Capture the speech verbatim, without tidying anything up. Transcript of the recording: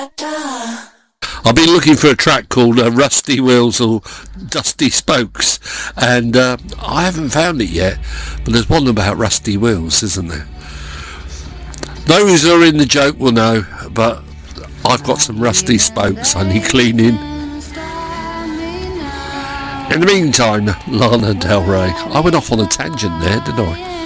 I've been looking for a track called uh, Rusty Wheels or Dusty Spokes, and uh, I haven't found it yet, but there's one about rusty wheels, isn't there? Those who are in the joke will know, but I've got some rusty spokes I need cleaning. In the meantime, Lana Del Rey. I went off on a tangent there, didn't I?